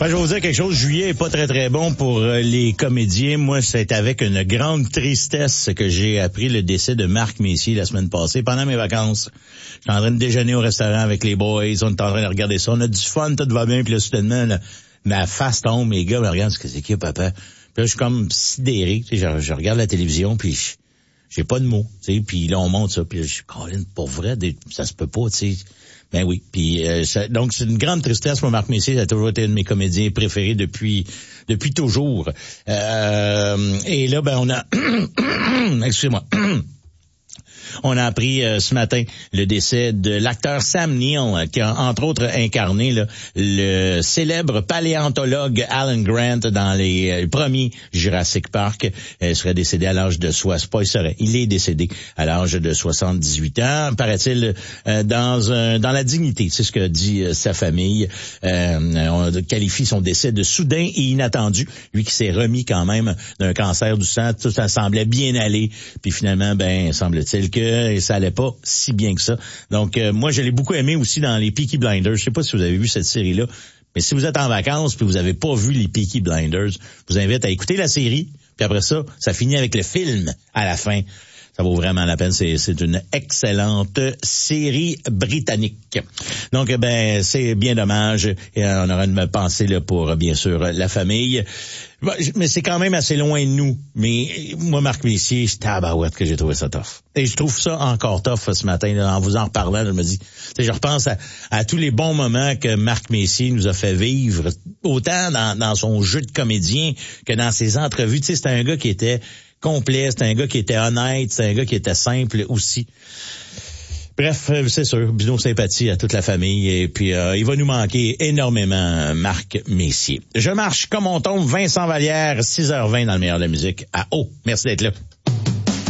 Je vais vous dire quelque chose. Juillet est pas très, très bon pour les comédiens. Moi, c'est avec une grande tristesse que j'ai appris le décès de Marc Messier la semaine passée, pendant mes vacances. J'étais en train de déjeuner au restaurant avec les boys. On était en train de regarder ça. On a du fun, tout va bien. Puis là, soudainement, là, ma face tombe. Mes gars me regardent. Qu'est-ce que c'est qui, papa? Puis là, je suis comme sidéré. Tu sais, je regarde la télévision, puis j'ai pas de mots. Tu sais, puis là, on monte ça. Puis là, je suis Colin, pour vrai, ça se peut pas, tu sais. Ben oui, puis donc c'est une grande tristesse. Moi, Marc Messier, ça a toujours été un de mes comédiens préférés depuis toujours. Et là, ben on a, excusez-moi. On a appris ce matin le décès de l'acteur Sam Neill, qui a entre autres incarné là, le célèbre paléontologue Alan Grant dans les premiers Jurassic Park. Il serait décédé à l'âge de il est décédé à l'âge de 78 ans, paraît-il, dans la dignité. C'est ce que dit sa famille. On qualifie son décès de soudain et inattendu. Lui qui s'est remis quand même d'un cancer du sang, tout ça semblait bien aller. Puis finalement, ben semble-t-il que ça allait pas si bien que ça. Donc, moi, je l'ai beaucoup aimé aussi dans les Peaky Blinders. Je sais pas si vous avez vu cette série-là, mais si vous êtes en vacances puis vous avez pas vu les Peaky Blinders, je vous invite à écouter la série. Puis après ça, ça finit avec le film à la fin. Ça vaut vraiment la peine. C'est une excellente série britannique. Donc, ben, c'est bien dommage. Et on aura une pensée là pour, bien sûr, la famille. Mais c'est quand même assez loin de nous. Mais moi, Marc Messier, c'est tabarouette que j'ai trouvé ça tough. Et je trouve ça encore tough ce matin. Là, en vous en reparlant, je me dis, je repense à tous les bons moments que Marc Messier nous a fait vivre, autant dans son jeu de comédien que dans ses entrevues. Tu sais, c'était un gars qui était complet, c'était un gars qui était honnête, c'est un gars qui était simple aussi. Bref, c'est sûr, nos sympathies à toute la famille, et puis il va nous manquer énormément, Marc Messier. Je marche comme on tombe, Vincent Vallière, 6h20 dans le meilleur de la musique à Haut. Merci d'être là.